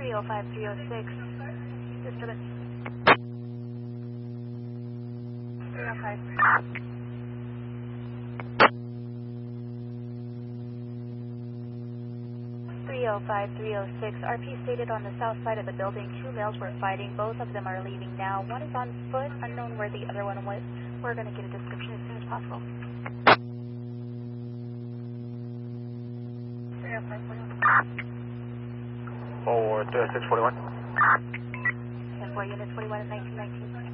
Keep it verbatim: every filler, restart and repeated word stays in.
three oh five, three oh six. Disturbance. three oh five. three oh five, three oh six. R P stated on the south side of the building, two males were fighting. Both of them are leaving now. One is on foot, unknown where the other one was. We're going to get a description as soon as possible. three oh five, Forward, uh, six forty-one. ten four, unit forty-one and nineteen nineteen.